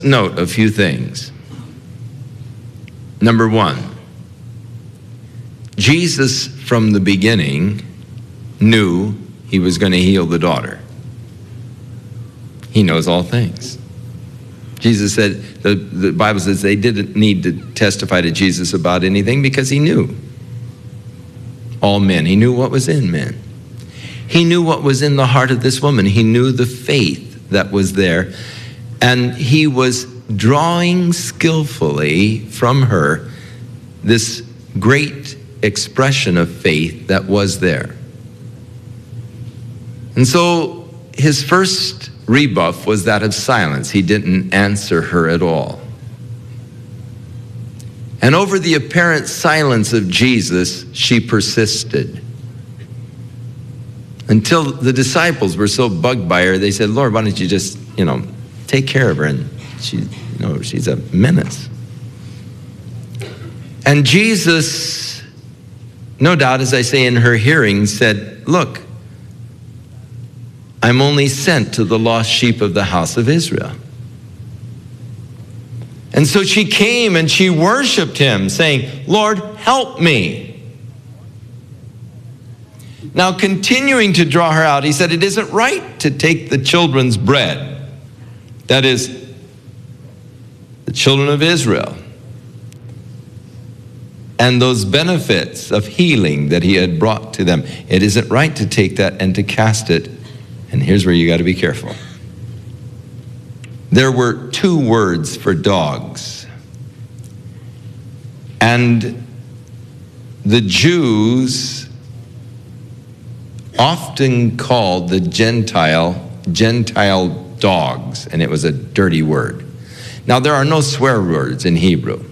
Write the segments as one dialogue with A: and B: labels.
A: Note a few things. Number one, Jesus from the beginning knew he was going to heal the daughter. He knows all things. Jesus said, the Bible says they didn't need to testify to Jesus about anything because he knew all men. He knew what was in men. He knew what was in the heart of this woman. He knew the faith that was there. And he was drawing skillfully from her this great expression of faith that was there. And so his first rebuff was that of silence. He didn't answer her at all. And over the apparent silence of Jesus, she persisted. Until the disciples were so bugged by her, they said, Lord, why don't you just, take care of her? And she's a menace. And Jesus, no doubt, as I say, in her hearing, said, look, I'm only sent to the lost sheep of the house of Israel. And so she came and she worshiped him, saying, Lord, help me. Now, continuing to draw her out, he said, it isn't right to take the children's bread. That is, the children of Israel. And those benefits of healing that he had brought to them. It isn't right to take that and to cast it. And here's where you got to be careful. There were two words for dogs. And the Jews often called the Gentile dogs, and it was a dirty word. Now, there are no swear words in Hebrew.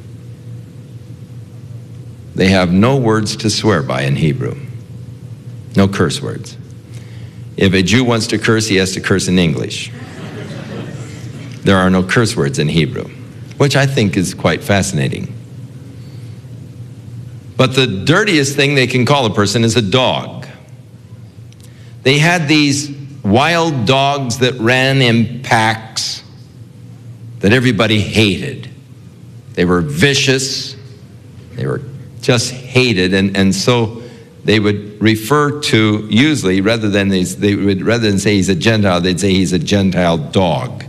A: They have no words to swear by in Hebrew. No curse words. If a Jew wants to curse, he has to curse in English. There are no curse words in Hebrew, which I think is quite fascinating. But the dirtiest thing they can call a person is a dog. They had these wild dogs that ran in packs that everybody hated. They were vicious. They were just hated. And so they would refer to, usually, rather than say he's a Gentile, they'd say he's a Gentile dog.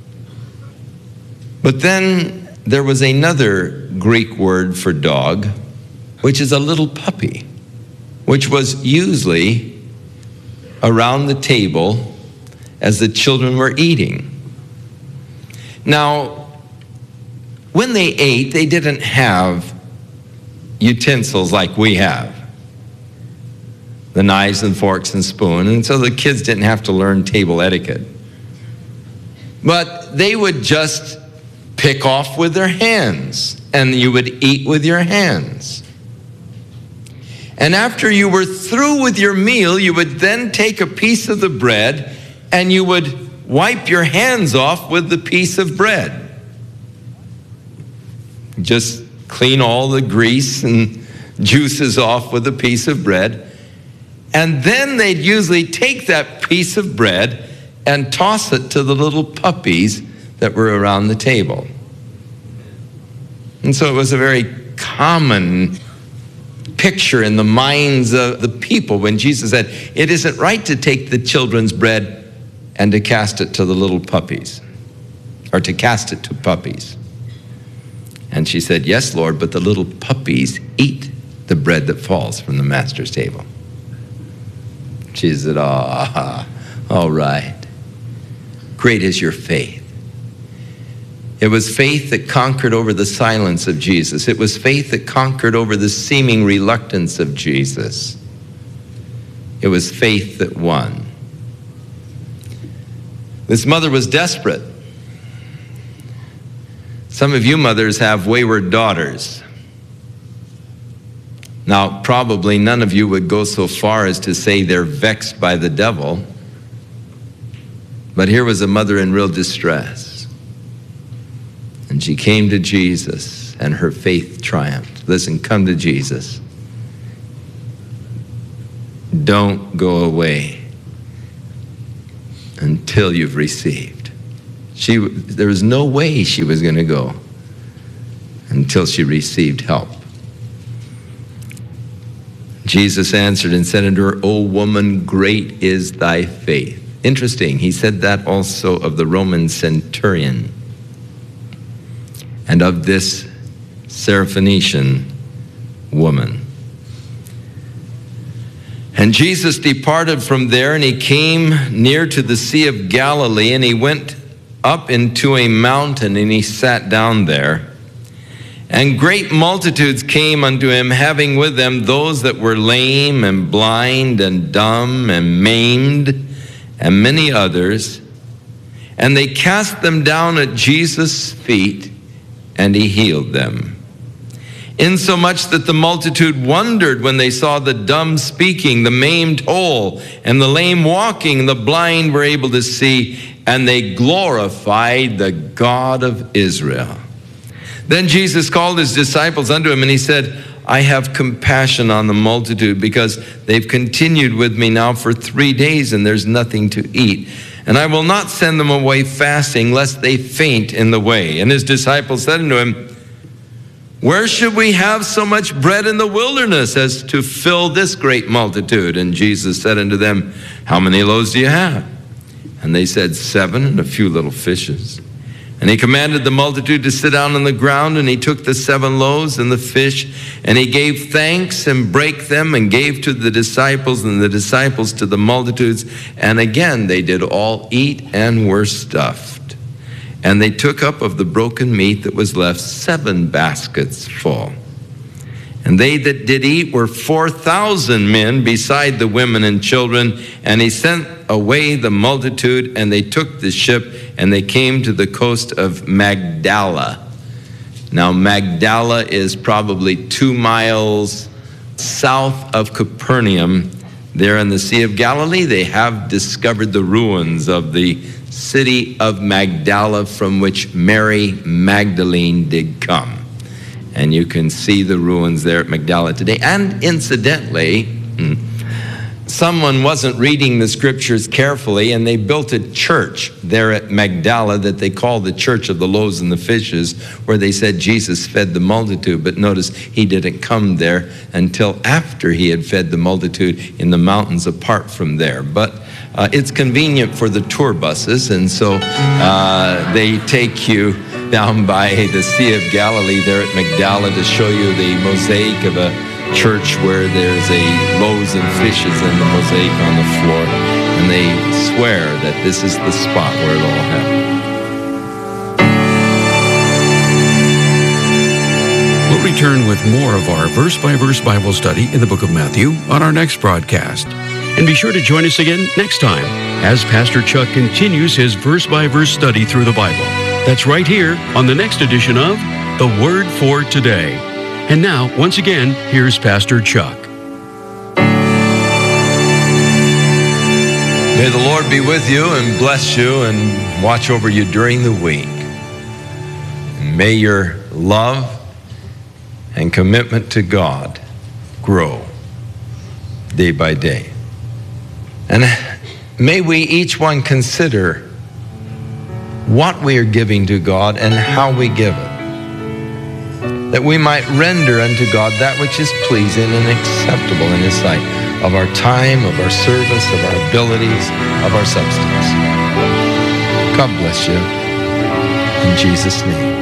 A: But then there was another Greek word for dog, which is a little puppy, which was usually around the table as the children were eating. Now, when they ate, they didn't have utensils like we have, the knives and forks and spoon, and so the kids didn't have to learn table etiquette. But they would just pick off with their hands, and you would eat with your hands. And after you were through with your meal, you would then take a piece of the bread and you would wipe your hands off with the piece of bread. Just clean all the grease and juices off with a piece of bread. And then they'd usually take that piece of bread and toss it to the little puppies that were around the table. And so it was a very common picture in the minds of the people when Jesus said, it isn't right to take the children's bread and to cast it to the little puppies, or to cast it to puppies. And she said, yes, Lord, but the little puppies eat the bread that falls from the master's table. She said, all right. Great is your faith. It was faith that conquered over the silence of Jesus. It was faith that conquered over the seeming reluctance of Jesus. It was faith that won. This mother was desperate. Some of you mothers have wayward daughters. Now, probably none of you would go so far as to say they're vexed by the devil. But here was a mother in real distress. And she came to Jesus, and her faith triumphed. Listen, come to Jesus. Don't go away until you've received. There was no way she was going to go until she received help. Jesus answered and said unto her, O woman, great is thy faith. Interesting, he said that also of the Roman centurion and of this Syrophoenician woman. And Jesus departed from there, and he came near to the Sea of Galilee, and he went up into a mountain, and he sat down there. And great multitudes came unto him, having with them those that were lame and blind and dumb and maimed, and many others. And they cast them down at Jesus' feet, and he healed them. Insomuch that the multitude wondered when they saw the dumb speaking, the maimed whole, and the lame walking, and the blind were able to see, and they glorified the God of Israel. Then Jesus called his disciples unto him, and he said, I have compassion on the multitude, because they've continued with me now for 3 days, and there's nothing to eat. And I will not send them away fasting, lest they faint in the way. And his disciples said unto him, Where should we have so much bread in the wilderness as to fill this great multitude? And Jesus said unto them, How many loaves do you have? And they said, 7, and a few little fishes. And he commanded the multitude to sit down on the ground, and he took the 7 loaves and the fish, and he gave thanks and brake them and gave to the disciples, and the disciples to the multitudes. And again they did all eat and were stuffed. And they took up of the broken meat that was left 7 baskets full. And they that did eat were 4,000 men, beside the women and children. And he sent away the multitude, and they took the ship, and they came to the coast of Magdala. Now Magdala is probably 2 miles south of Capernaum. There in the Sea of Galilee, they have discovered the ruins of the city of Magdala, from which Mary Magdalene did come. And you can see the ruins there at Magdala today. And incidentally, someone wasn't reading the scriptures carefully, and they built a church there at Magdala that they called the Church of the Loaves and the Fishes, where they said Jesus fed the multitude. But notice, he didn't come there until after he had fed the multitude in the mountains apart from there. But it's convenient for the tour buses, and so they take you down by the Sea of Galilee there at Magdala to show you the mosaic of a church where there's a loaves and fishes in the mosaic on the floor, and they swear that this is the spot where it all happened.
B: We'll return with more of our verse-by-verse Bible study in the book of Matthew on our next broadcast. And be sure to join us again next time as Pastor Chuck continues his verse-by-verse study through the Bible. That's right here on the next edition of The Word for Today. And now, once again, here's Pastor Chuck.
A: May the Lord be with you and bless you and watch over you during the week. May your love and commitment to God grow day by day. And may we each one consider what we are giving to God and how we give it, that we might render unto God that which is pleasing and acceptable in his sight, of our time, of our service, of our abilities, of our substance. God bless you. In Jesus' name.